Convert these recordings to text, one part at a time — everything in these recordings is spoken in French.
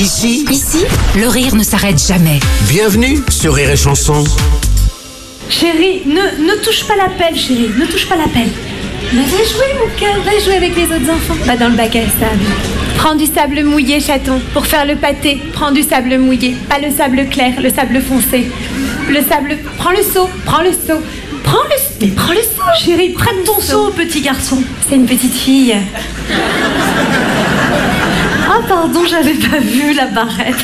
Ici, le rire ne s'arrête jamais. Bienvenue sur Rire et Chanson. Chérie, ne touche pas la pelle, chérie, ne touche pas la pelle. Mais va jouer, mon cœur, va jouer avec les autres enfants. Va dans le bac à sable. Prends du sable mouillé, chaton. Pour faire le pâté, prends du sable mouillé. Pas le sable clair, le sable foncé. Le sable... Prends le seau, prends le seau. Mais prends le seau. Chérie, prête ton seau, petit garçon. C'est une petite fille. Ah, pardon, j'avais pas vu la barrette.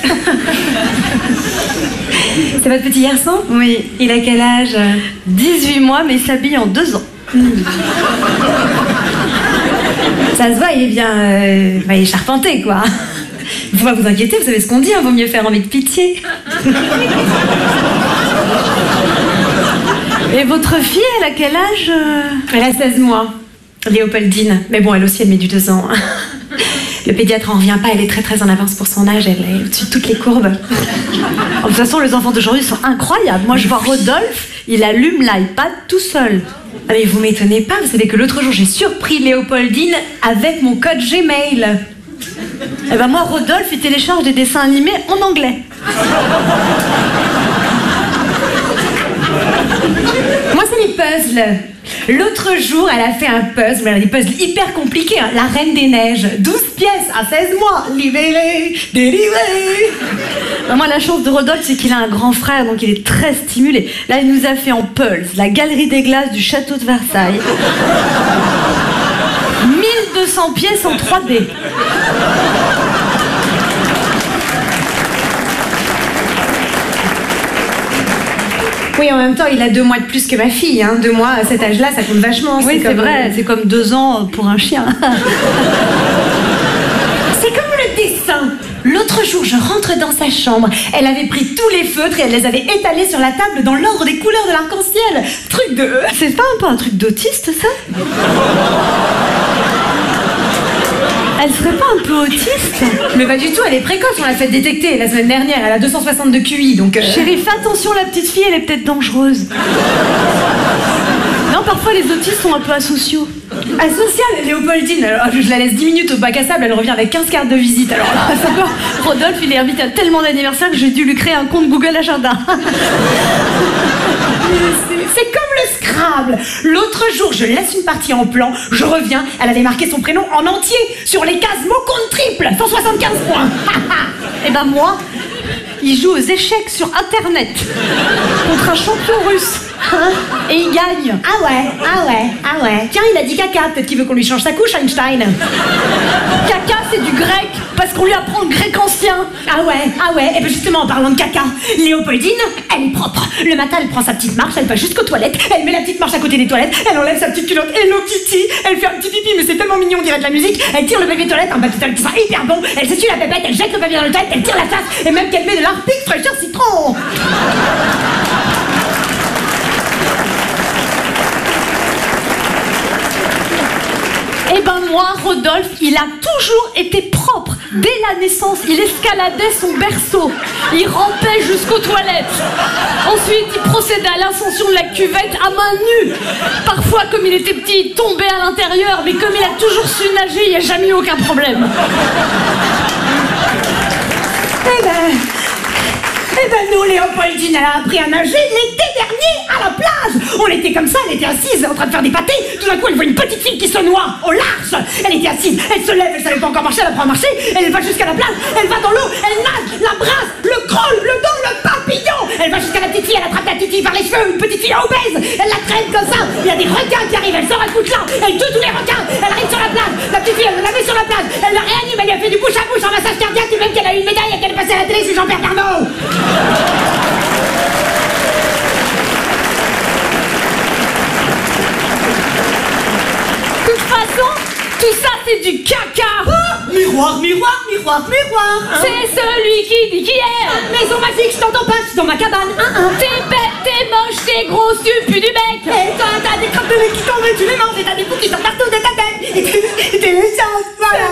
C'est votre petit garçon? Oui. Il a quel âge? 18 mois, mais il s'habille en 2 ans. Ça se voit, il est bien... il est charpenté, quoi. Faut pas vous inquiéter, vous savez ce qu'on dit, hein, vaut mieux faire envie de pitié. Et votre fille, elle a quel âge? Elle a 16 mois. Léopoldine. Mais bon, elle aussi, elle met du 2 ans. Le pédiatre en revient pas, elle est très très en avance pour son âge, elle est au-dessus de toutes les courbes. De toute façon, les enfants d'aujourd'hui sont incroyables. Moi, je vois Rodolphe, il allume l'iPad tout seul. Ah, mais vous m'étonnez pas, vous savez que l'autre jour, j'ai surpris Léopoldine avec mon code Gmail. Eh ben moi, Rodolphe, il télécharge des dessins animés en anglais. Moi, c'est les puzzles. L'autre jour, elle a fait un puzzle, des puzzles hyper compliqués, hein. La Reine des Neiges, 12 pièces à 16 mois, libéré, délivré. Moi, la chance de Rodolphe, c'est qu'il a un grand frère, donc il est très stimulé. Là, il nous a fait en Pulse, la galerie des glaces du château de Versailles. 1200 pièces en 3D. Oui, en même temps, il a 2 mois de plus que ma fille. Hein. 2 mois, à cet âge-là, ça compte vachement. Oui, c'est vrai. C'est comme 2 ans pour un chien. C'est comme le dessin. L'autre jour, je rentre dans sa chambre. Elle avait pris tous les feutres et elle les avait étalés sur la table dans l'ordre des couleurs de l'arc-en-ciel. Truc de... C'est pas un peu un truc d'autiste, ça? Elle serait pas un peu autiste? Mais pas du tout, elle est précoce, on l'a fait détecter la semaine dernière, elle a 260 de QI, donc... Chérie, fais attention, la petite fille, elle est peut-être dangereuse. Non, parfois les autistes sont un peu asociaux. Asociale, Léopoldine, alors, je la laisse 10 minutes au bac à sable, elle revient avec 15 cartes de visite, alors là, ça va. Rodolphe, il est invité à tellement d'anniversaires que j'ai dû lui créer un compte Google Agenda. C'est comme le Scrabble. L'autre jour, je laisse une partie en plan, je reviens, elle avait marqué son prénom en entier sur les cases mots compte triple, 175 points. Et ben moi, il joue aux échecs sur Internet contre un champion russe. Hein? Et il gagne. Ah ouais. Tiens, il a dit caca, peut-être qu'il veut qu'on lui change sa couche, Einstein. Caca, c'est du grec, parce qu'on lui apprend le grec ancien. Ah ouais. Et bien justement, en parlant de caca, Léopoldine, elle est propre. Le matin, elle prend sa petite marche, elle va jusqu'aux toilettes, elle met la petite marche à côté des toilettes, elle enlève sa petite culotte, Hello Kitty, elle fait un petit pipi, mais c'est tellement mignon, on dirait de la musique. Elle tire le papier toilette, un papier toilette qui sera hyper bon, elle s'essuie la pépette, elle jette le papier dans le toilette, elle tire la chasse, et même qu'elle met de l'arpic fraîcheur citron. Eh ben moi, Rodolphe, il a toujours été propre. Dès la naissance, il escaladait son berceau. Il rampait jusqu'aux toilettes. Ensuite, il procédait à l'ascension de la cuvette à main nue. Parfois, comme il était petit, il tombait à l'intérieur. Mais comme il a toujours su nager, il n'y a jamais eu aucun problème. Eh ben nous, Léopoldine, elle a appris à nager l'été dernier à la plage. On était comme ça, elle était assise en train de faire des pâtés. Tout d'un coup, elle voit une petite fille qui se noie au large. Elle était assise, elle se lève, elle savait pas encore marcher, elle apprend à marcher. Elle va jusqu'à la plage, elle va dans l'eau, elle nage, la brasse, le crawl, le dos, le papillon. Elle va jusqu'à la petite fille, elle attrape la petite fille par les cheveux, une petite fille obèse. Elle la traîne comme ça. Il y a des requins qui arrivent, elle sort un coup de là, elle tue tous les requins. Elle arrive sur la plage, la petite fille, elle la met sur la plage, elle la réanime, elle lui a fait du bouche à bouche en massage cardiaque, et même qu'elle a eu une médaille et qu'elle est passée à la télé, c'est Jean-Pierre Carnot. De toute façon, tout ça c'est du caca. Oh, miroir. C'est celui qui dit qui est. Maison magique, je t'entends pas, je suis dans ma cabane. T'es bête, t'es moche, t'es grosse, tu pues du bec. Et toi t'as des crottes de nez qui tombent et tu les manges et t'as des bouts qui sortent partout de ta tête. Et t'es méchante, voilà.